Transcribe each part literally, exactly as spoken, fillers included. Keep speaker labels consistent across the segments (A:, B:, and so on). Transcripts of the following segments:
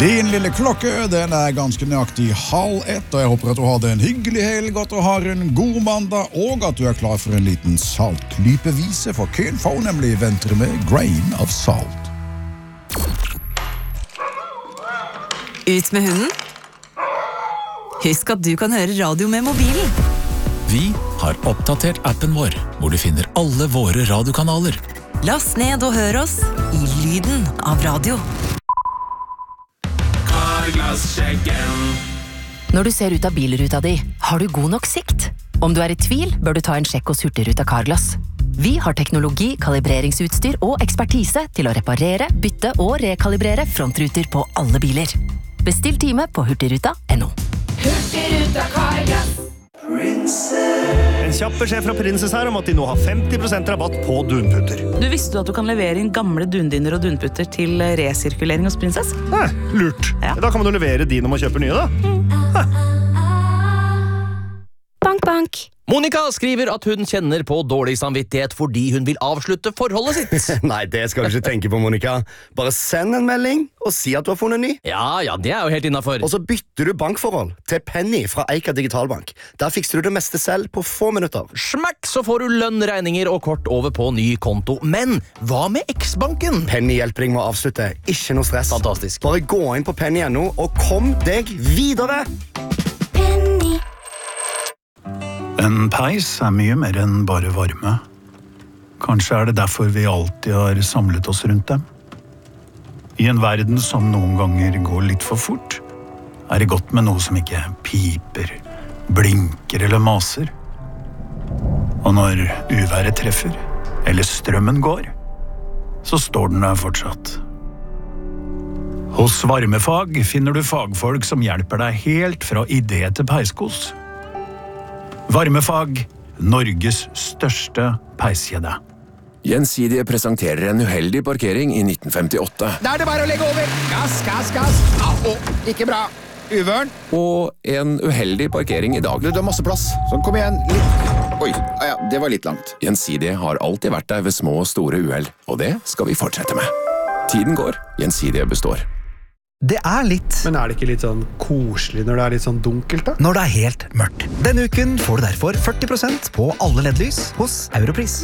A: Din lille klokke, den er ganske nøyaktig halv ett, og jeg håper at du hadde en hyggelig helg, at du har en god mandag, og at du er klar for en liten saltklypevise, for Ken får nemlig venter med Grain of Salt.
B: Ut med hunden. Husk at du kan høre radio med mobilen.
C: Vi har oppdatert appen vår, hvor du finner alle våre radiokanaler.
B: Last ned og hør oss i lyden av radio.
D: Når du ser ut av bilruta di, har du god nok sikt? Om du er i tvil, bør du ta en sjekk hos Hurtigruten Carglass. Vi har teknologi, kalibreringsutstyr og ekspertise til å reparere, bytte og rekalibrere frontruter på alle biler. Bestill time på hurtigruta punktum no.
E: Hurtigruten Carglass.
F: En kjapp beskjed fra Princess her om at de nå har femti prosent rabatt på dunputter.
G: Du visste du at du kan levere inn gamle dundiner og dunputter til resirkulering hos Princess?
F: Nei, lurt. Ja. Da kan man jo levere de når man kjøper nye, da.
G: Mm.
D: Bank, bank.
H: Monica skriver at hun kjenner på dårlig samvittighet fordi hun vil avslutte forholdet sitt.
I: Nei, det skal du ikke tenke på, Monica. Bare send en melding og si at du har funnet ny.
H: Ja, ja, det er jo helt innenfor.
I: Og så bytter du bankforhold til Penny fra Eika Digitalbank. Der fikser du det meste selv på få minutter.
H: Smakk, så får du lønn, regninger og kort over på ny konto. Men hva med X-banken?
I: Penny hjelper deg med å avslutte. Ikke noe stress.
H: Fantastisk.
I: Bare gå inn på Penny punktum no og kom deg videre.
J: En peis er mye mer enn bare varme. Kanskje er det derfor vi alltid har samlet oss rundt dem. I en verden som noen ganger går litt for fort, er det godt med noe som ikke piper, blinker eller maser. Og når uværet treffer, eller strømmen går, så står den der fortsatt. Hos Varmefag finner du fagfolk som hjelper deg helt fra idé til peiskos. Varmefag, Norges største peiskjede.
K: Gjensidige presenterer en uheldig parkering i nitten femtiåtte.
L: Da er det bare å legge over. Gass, gass, gass. Au, ikke bra. Uvørn.
K: Og en uheldig parkering i dag.
L: Du, det er masse plass. Så kom igjen. Litt. Oi, ja, det var litt langt.
K: Gjensidige har alltid vært der ved små og store uheld, og det skal vi fortsette med. Tiden går, Gjensidige består.
M: Det er litt.
N: Men er det ikke litt sånn koselig når det er litt sånn dunkelt da?
M: Når det er helt mørkt. Denne uken får du derfor førti prosent på alle L E D-lys hos Europris.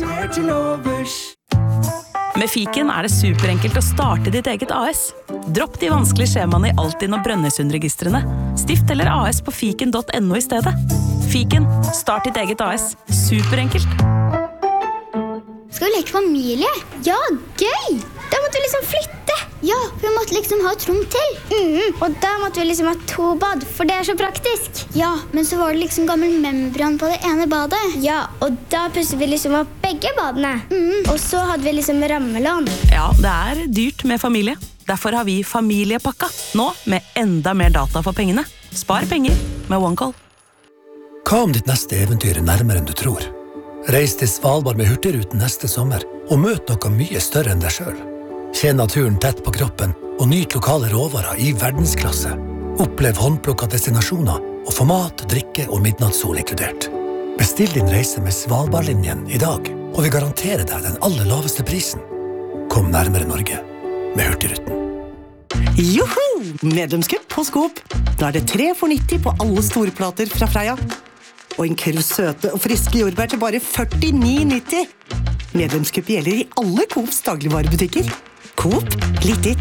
G: Med Fiken er det superenkelt å starte ditt eget A S. Dropp de vanskelige skjemaene i Altinn og Brønnøysundregistrene. Stift eller A S på fiken punktum no i stedet. Fiken, start ditt eget A S. Superenkelt.
O: Skal vi leke familie? Ja, gøy! Da måtte vi liksom flytte. Ja, vi måtte liksom ha et rom til. Mm, og da måtte vi liksom ha to bad, for det er så praktisk. Ja, men så var det liksom gammel membran på det ene badet. Ja, og da pusset vi liksom opp begge badene. Mm, og så hadde vi liksom rammelån.
G: Ja, det er dyrt med familie. Derfor har vi familiepakka. Nå med enda mer data for pengene. Spar penger med OneCall.
P: Hva om ditt neste eventyr er nærmere enn du tror? Reis til Svalbard med Hurtigruten neste sommer, og møt noe mye større enn deg selv. Kjenn naturen tett på kroppen, og nyt lokale råvarer i verdensklasse. Opplev håndplukket destinasjoner, og få mat, drikke og midnattssol inkludert. Bestill din reise med Svalbardlinjen i dag, og vi garanterer deg den aller laveste prisen. Kom nærmere Norge med Hurtigruten.
Q: Joho! Medlemskupp hos Coop. Da er det tre for nitti på alle storplater fra Freia. Og en kurv søte og friske jordbær til bare førtini nitti. Medlemskupp gjelder i alle Coops dagligvarebutikker. Coop, litt i